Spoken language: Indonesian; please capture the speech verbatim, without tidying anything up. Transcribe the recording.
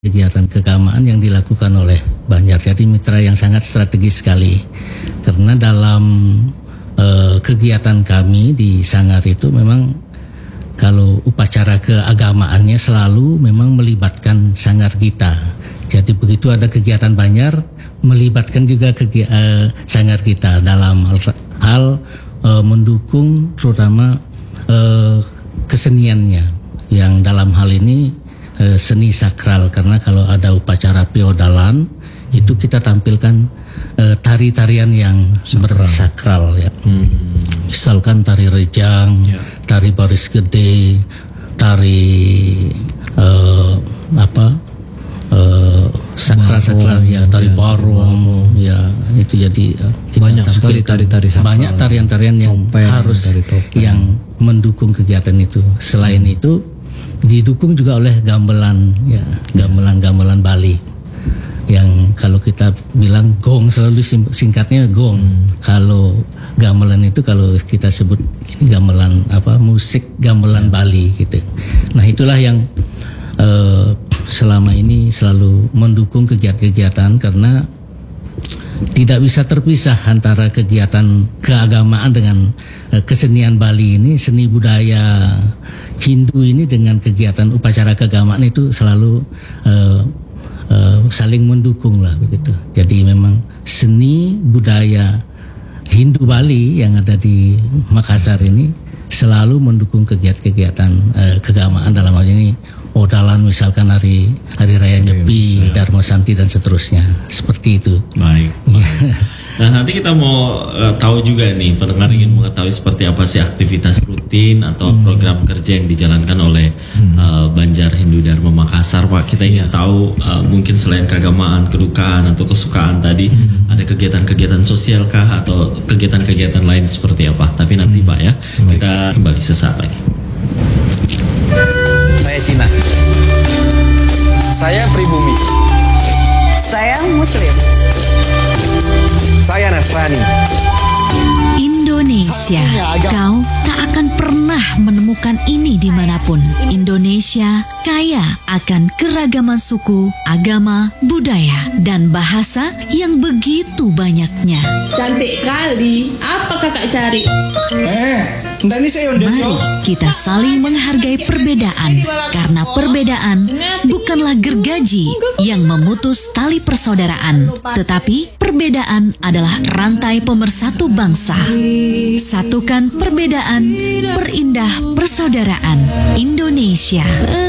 Kegiatan keagamaan yang dilakukan oleh Banjar jadi mitra yang sangat strategis sekali, karena dalam uh, kegiatan kami di Sanggar itu memang kalau upacara keagamaannya selalu memang melibatkan Sanggar kita. Jadi begitu ada kegiatan Banjar melibatkan juga kegi- uh, Sanggar kita dalam hal, hal uh, mendukung terutama uh, keseniannya yang dalam hal ini seni sakral, karena kalau ada upacara feodalan itu kita tampilkan uh, tari-tarian yang sakral. bersakral ya. Hmm. Misalkan tari rejang, ya. tari baris gede, tari uh, apa uh, sakral-sakral ya, tari ya, barong ya, itu jadi uh, banyak sekali tari-tari sakral. Banyak tarian-tarian yang topeng, harus yang mendukung kegiatan itu. Selain hmm. itu didukung juga oleh gamelan ya, gamelan-gamelan Bali yang kalau kita bilang gong, selalu singkatnya gong. Hmm. Kalau gamelan itu kalau kita sebut ini gamelan apa, musik gamelan Bali gitu. Nah itulah yang uh, selama ini selalu mendukung kegiatan-kegiatan, karena tidak bisa terpisah antara kegiatan keagamaan dengan uh, kesenian Bali ini, seni budaya Hindu ini dengan kegiatan upacara keagamaan itu selalu uh, uh, saling mendukung lah begitu. Jadi memang seni budaya Hindu Bali yang ada di Makassar ini selalu mendukung kegiatan-kegiatan uh, keagamaan, dalam hal ini odalan misalkan hari hari raya Nyepi, Dharma Santi dan seterusnya, seperti itu. Baik. Nah nanti kita mau uh, tahu juga nih, pendengar ingin mengetahui seperti apa sih aktivitas rutin atau hmm. program kerja yang dijalankan oleh hmm. uh, Banjar Hindu Dharma Makassar, Pak. Kita ingin tahu uh, mungkin selain keagamaan, kedukaan atau kesukaan tadi, hmm. ada kegiatan-kegiatan sosial kah atau kegiatan-kegiatan lain seperti apa? Tapi nanti hmm. Pak ya, kita kembali sesaat lagi. Saya Cina. Saya pribumi. Saya Muslim. Saya Nasrani. Indonesia, kau tak akan pernah menemukan ini dimanapun. Indonesia kaya akan keragaman suku, agama, budaya, dan bahasa yang begitu banyaknya. Cantik kali, apa kakak cari? Eh, ini saya Mari kita saling menghargai perbedaan, karena perbedaan bukanlah gergaji yang memutus tali persaudaraan, tetapi perbedaan adalah rantai pemersatu bangsa. Satukan perbedaan, perindah persaudaraan. Indonesia.